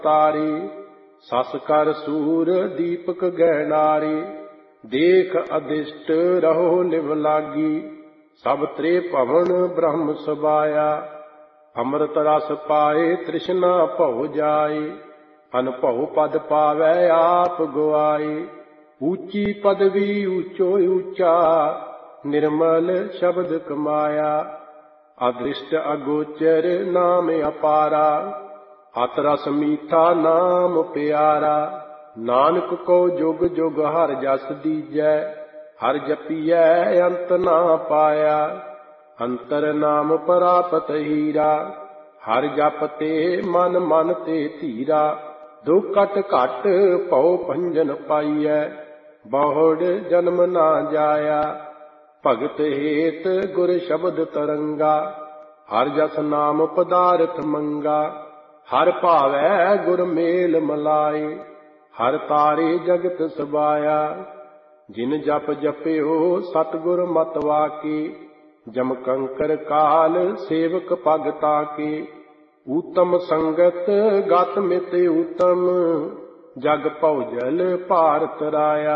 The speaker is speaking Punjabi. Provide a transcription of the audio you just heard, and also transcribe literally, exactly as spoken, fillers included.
ਤਾਰੇ। ਸਸ ਕਰ ਸੂਰ ਦੀਪਕ ਗਹਿਨਾਰੇ। ਦੇਖ ਅਦਿਸ਼ਟ ਰਹੋ ਲਿਵ ਲਾਗੀ। ਸਭ ਤ੍ਰੇ ਭਵਨ ਬ੍ਰਹਮ ਸਬਾਇਆ। ਅੰਮ੍ਰਿਤ ਰਸ ਪਾਏ ਤ੍ਰਿਸ਼ਨਾ ਭਉ ਜਾਏ। ਅਨਭਉ ਪਦ ਪਾਵੈ ਆਪ ਗੁਆਏ। ਊਚੀ ਪਦਵੀ ਊਚੋ ਊਚਾ। ਨਿਰਮਲ ਸ਼ਬਦ ਕਮਾਇਆ। ਅਦ੍ਰਿਸ਼ਟ ਅਗੋਚਰ ਨਾਮ ਅਪਾਰਾ। ਅਤ ਰਸ ਮੀਠਾ ਨਾਮ ਪਿਆਰਾ। ਨਾਨਕ ਕੋ ਜੁਗ ਜੁਗ ਹਰਿ ਜਸ ਦੀਜੈ। ਹਰਿ ਜਪੀਐ ਅੰਤ ਨਾ ਪਾਇਆ। ਅੰਤਰ ਨਾਮ ਪ੍ਰਾਪਤ ਹੀਰਾ। ਹਰਿ ਜਪ ਤੇ ਮਨ ਮਨ ਤੇ ਧੀਰਾ। ਦੁਖ ਘਟ ਘਟ ਭਉ ਭੰਜਨ ਪਾਈਐ। ਬਹੁੜ ਜਨਮ ਨਾ ਜਾਇਆ। ਭਗਤ ਹੇਤ ਗੁਰ ਸ਼ਬਦ ਤਰੰਗਾ। ਹਰਿ ਜਸ ਨਾਮ ਪਦਾਰਥ ਮੰਗਾ। ਹਰਿ ਭਾਵੈ ਗੁਰ ਮੇਲ ਮਲਾਏ। ਹਰਿ ਤਾਰੇ ਜਗਤ ਸਬਾਇਆ। ਜਿਨ ਜਪ ਜਪਿਓ ਸਤਿਗੁਰ ਮਤਿ ਵਾਕੇ। ਜਮ ਕੰਕਰ ਕਾਲ ਸੇਵਕ ਪਗ ਤਾਕੇ। ਊਤਮ ਸੰਗਤ ਗਤ ਮਿਤ ਊਤਮ। ਜਗ ਭਉ ਜਲ ਭਾਰਤ ਰਾਇਆ।